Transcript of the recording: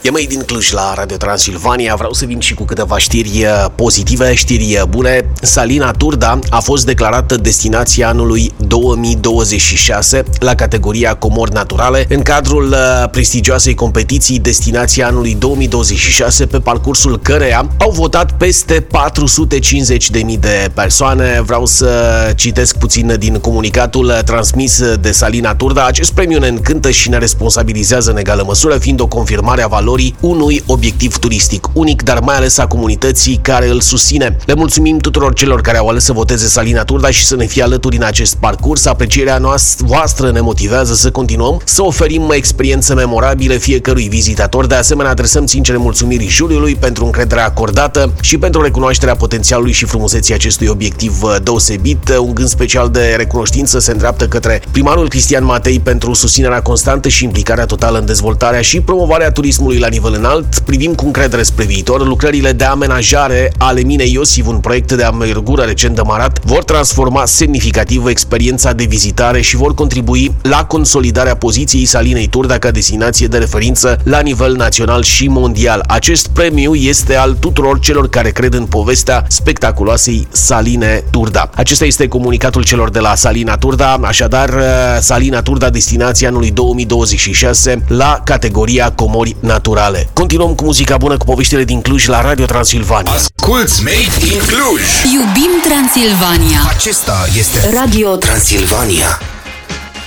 E mai din Cluj la Radio Transilvania. Vreau să vin și cu câteva știri pozitive, știri bune. Salina Turda a fost declarată destinația anului 2026 la categoria Comori Naturale în cadrul prestigioasei competiții Destinația anului 2026, pe parcursul căreia au votat peste 450.000 de persoane. Vreau să citesc puțin din comunicatul transmis de Salina Turda. Acest premiu ne încântă și ne responsabilizează în egală măsură, fiind o confirmare a valorii unui obiectiv turistic unic, dar mai ales a comunității care îl susține. Le mulțumim tuturor celor care au ales să voteze Salina Turda și să ne fie alături în acest parcurs. Aprecierea voastră ne motivează să continuăm să oferim experiențe memorabile fiecărui vizitator. De asemenea, adresăm sincere mulțumiri juriului pentru încrederea acordată și pentru recunoașterea potențialului și frumuseții acestui obiectiv deosebit. Un gând special de recunoștință se îndreaptă către primarul Cristian Matei pentru susținerea constantă și implicarea totală în dezvoltarea și promovarea turismului la nivel înalt. Privim cu încredere spre viitor. Lucrările de amenajare ale Minei Iosif, un proiect de amergură recent demarat, vor transforma semnificativ experiența de vizitare și vor contribui la consolidarea poziției Salinei Turda ca destinație de referință la nivel național și mondial. Acest premiu este al tuturor celor care cred în povestea spectaculoasei Saline Turda. Acesta este comunicatul celor de la Salina Turda. Așadar, Salina Turda, destinația anului 2026 la categoria Comori Naturale. Continuăm cu muzica bună, cu poveștile din Cluj la Radio Transilvania. Asculți Made in Cluj! Iubim Transilvania! Acesta este Radio Transilvania.